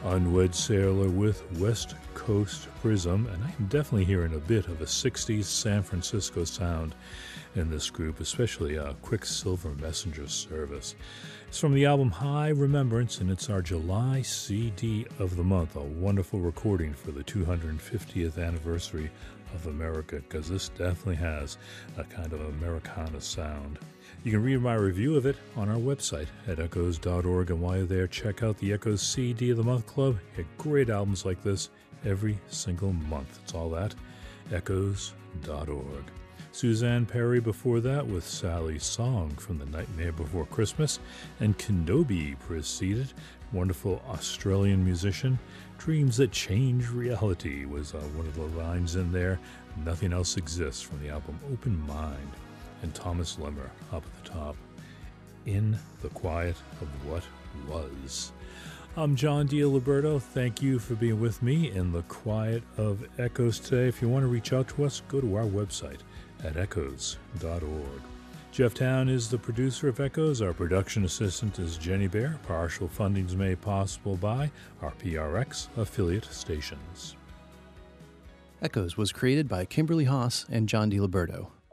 Unwed Sailor with West Coast Prism, and I'm definitely hearing a bit of a 60s San Francisco sound in this group, especially Quicksilver Messenger Service. It's from the album High Remembrance, and it's our July CD of the month, a wonderful recording for the 250th anniversary of America, because this definitely has a kind of Americana sound. You can read my review of it on our website at echoes.org, and while you're there, check out the Echoes CD of the Month Club. You get great albums like this every single month. It's all at echoes.org. Suzanne Perry before that with Sally's Song from The Nightmare Before Christmas, and Kenobi preceded. Wonderful Australian musician. Dreams That Change Reality was one of the lines in there. Nothing Else Exists from the album Open Mind. And Thomas Lemmer up at the top, In the Quiet of What Was. I'm John DiLiberto. Thank you for being with me in the quiet of Echoes today. If you want to reach out to us, go to our website at echoes.org. Jeff Town is the producer of Echoes. Our production assistant is Jenny Bear. Partial funding is made possible by our PRX affiliate stations. Echoes was created by Kimberly Haas and John DiLiberto.